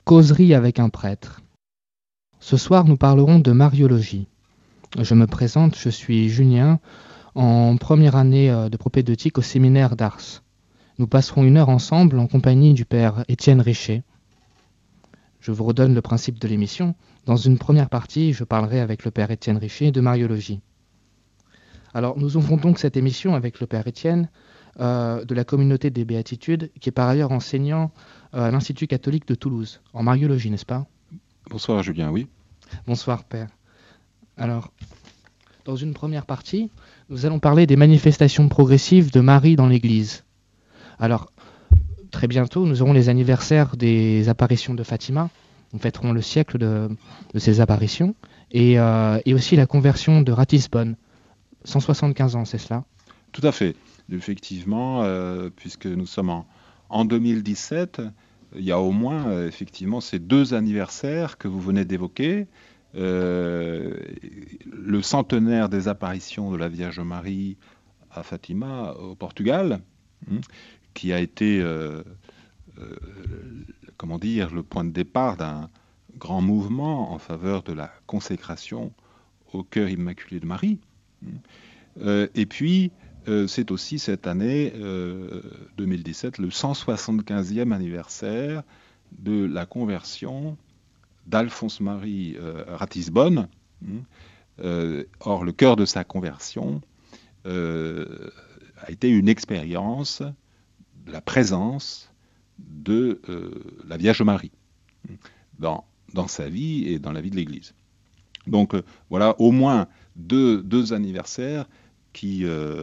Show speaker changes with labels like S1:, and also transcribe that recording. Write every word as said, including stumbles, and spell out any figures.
S1: Causerie avec un prêtre. Ce soir, nous parlerons de mariologie. Je me présente, je suis Julien, en première année de propédeutique au séminaire d'Ars. Nous passerons une heure ensemble en compagnie du père Étienne Richer. Je vous redonne le principe de l'émission. Dans une première partie, je parlerai avec le père Étienne Richer de mariologie. Alors, nous ouvrons donc cette émission avec le père Étienne euh, de la communauté des Béatitudes, qui est par ailleurs enseignant euh, à l'Institut catholique de Toulouse, en mariologie, n'est-ce pas?
S2: Bonsoir Julien, oui.
S1: Bonsoir père. Alors, dans une première partie, nous allons parler des manifestations progressives de Marie dans l'Église. Alors, très bientôt, nous aurons les anniversaires des apparitions de Fatima. Nous fêterons le siècle de, de ces apparitions. Et, euh, et aussi la conversion de Ratisbonne. cent soixante-quinze ans, c'est cela?
S2: Tout à fait. Effectivement, euh, puisque nous sommes en, en deux mille dix-sept, il y a au moins euh, effectivement ces deux anniversaires que vous venez d'évoquer. Euh, le centenaire des apparitions de la Vierge Marie à Fatima au Portugal, hein, qui a été, euh, euh, comment dire, le point de départ d'un grand mouvement en faveur de la consécration au cœur immaculé de Marie. Euh, et puis, euh, c'est aussi cette année, euh, deux mille dix-sept, le cent soixante-quinzième anniversaire de la conversion d'Alphonse-Marie euh, Ratisbonne. Euh, or, le cœur de sa conversion euh, a été une expérience de la présence de euh, la Vierge Marie dans, dans sa vie et dans la vie de l'Église. Donc, euh, voilà au moins deux, deux anniversaires qui... Euh,